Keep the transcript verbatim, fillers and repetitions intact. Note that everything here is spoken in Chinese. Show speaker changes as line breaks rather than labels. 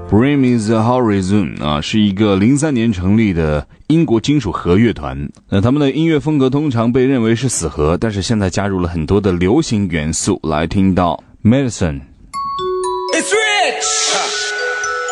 Bring Me the Horizon 啊，是一个零三年成立的英国金属核乐团。那他们的音乐风格通常被认为是死核，但是现在加入了很多的流行元素。来听到 Medicine。It's rich!